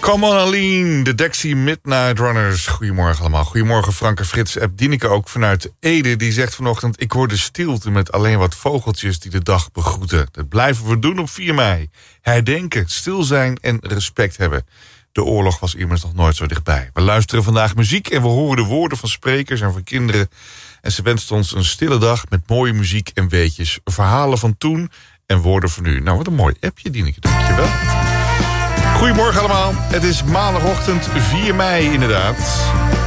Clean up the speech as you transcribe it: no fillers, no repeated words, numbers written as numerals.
Come on Aline, de Dexy Midnight Runners. Goedemorgen allemaal. Goedemorgen Frank en Frits. App Dieneke ook vanuit Ede. Die zegt vanochtend: ik hoor de stilte met alleen wat vogeltjes die de dag begroeten. Dat blijven we doen op 4 mei. Herdenken, stil zijn en respect hebben. De oorlog was immers nog nooit zo dichtbij. We luisteren vandaag muziek en we horen de woorden van sprekers en van kinderen. En ze wenst ons een stille dag met mooie muziek en weetjes. Verhalen van toen en woorden van nu. Nou, wat een mooi appje, Dieneke. Dankjewel. Goedemorgen allemaal. Het is maandagochtend 4 mei inderdaad.